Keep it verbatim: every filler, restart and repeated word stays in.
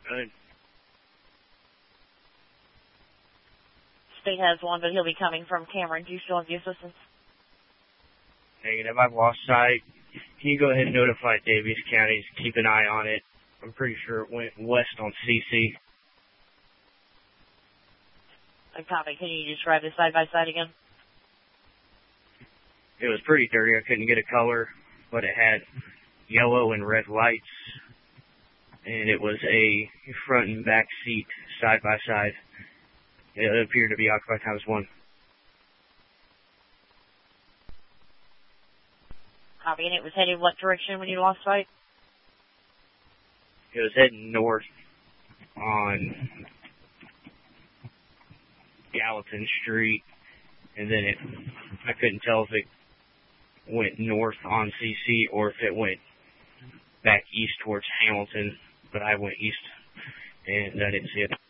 Good. State has one, but he'll be coming from Cameron. Do you still have the assistance? Negative. I've lost sight. Can you go ahead and notify Daviess County to keep an eye on it? I'm pretty sure it went west on C C. I copy. Can you describe the side-by-side again? It was pretty dirty. I couldn't get a color, but it had yellow and red lights, and it was a front and back seat side-by-side. It appeared to be occupied times one. Copy. And it was headed what direction when you lost sight? It was heading north on Gallatin Street, and then it, I couldn't tell if it went north on C C or if it went back east towards Hamilton, but I went east, and I didn't see it.